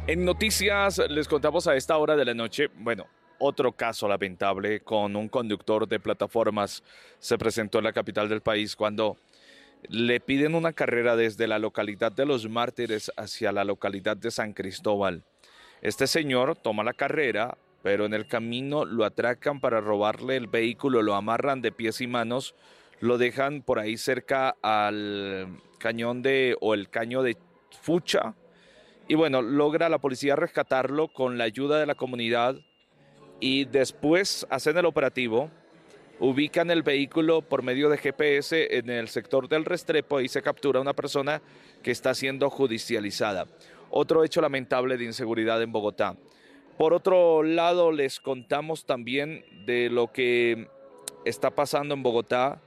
En noticias les contamos a esta hora de la noche, bueno, otro caso lamentable con un conductor de plataformas se presentó en la capital del país cuando le piden una carrera desde la localidad de Los Mártires hacia la localidad de San Cristóbal. Este señor toma la carrera, pero en el camino lo atracan para robarle el vehículo, lo amarran de pies y manos, lo dejan por ahí cerca al cañón o el caño de Fucha. Y bueno, logra la policía rescatarlo con la ayuda de la comunidad y después hacen el operativo, ubican el vehículo por medio de GPS en el sector del Restrepo y se captura a una persona que está siendo judicializada. Otro hecho lamentable de inseguridad en Bogotá. Por otro lado, les contamos también de lo que está pasando en Bogotá,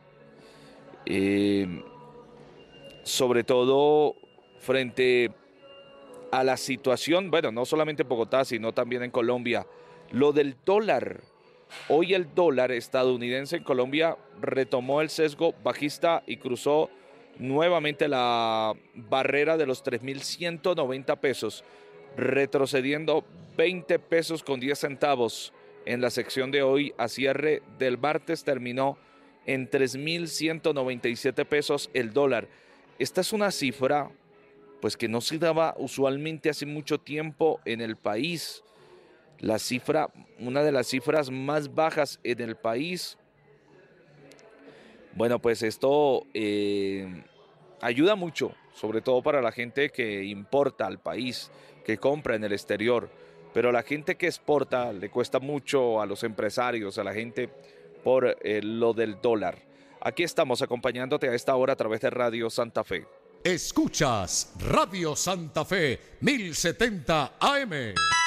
sobre todo frente a la situación, bueno, no solamente en Bogotá, sino también en Colombia, lo del dólar. Hoy el dólar estadounidense en Colombia retomó el sesgo bajista y cruzó nuevamente la barrera de los 3.190 pesos, retrocediendo 20 pesos con 10 centavos. En la sección de hoy, a cierre del martes, terminó en 3.197 pesos el dólar. Esta es una cifra pues que no se daba usualmente hace mucho tiempo en el país. La cifra, una de las cifras más bajas en el país. Bueno, pues esto ayuda mucho, sobre todo para la gente que importa al país, que compra en el exterior. Pero la gente que exporta le cuesta mucho a los empresarios, a la gente por lo del dólar. Aquí estamos acompañándote a esta hora a través de Radio Santa Fe. Escuchas Radio Santa Fe 1070 AM.